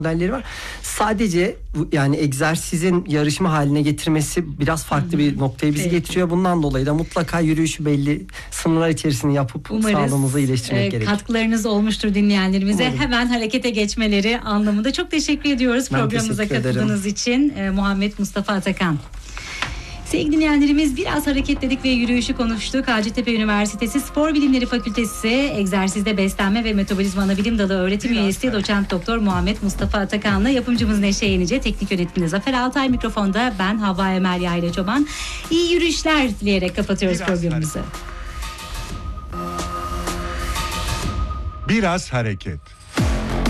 modelleri var. Sadece yani egzersizin yarışma haline getirmesi biraz farklı bir noktaya bizi getiriyor. Bundan dolayı da mutlaka yürüyüşü belli sınırlar içerisinde yapıp sağlığımızı iyileştirmek gerekiyor. Katkılarınız olmuştur dinleyenlerimize. Umarım. Hemen harekete geçmeleri anlamında. Çok teşekkür ediyoruz programımıza katıldığınız için. Muhammed Mustafa Atakan. Sevgili dinleyenlerimiz, biraz hareketledik ve yürüyüşü konuştuk. Hacettepe Üniversitesi Spor Bilimleri Fakültesi Egzersizde Beslenme ve Metabolizma Anabilim Dalı öğretim üyesi Doçent Doktor Muhammed Mustafa Atakan'la yapımcımız Neşe Yenice, teknik yönetimde Zafer Altay, mikrofonda ben Havva Emel Yayla Çoban. İyi yürüyüşler dileyerek kapatıyoruz programımızı. Biraz hareket.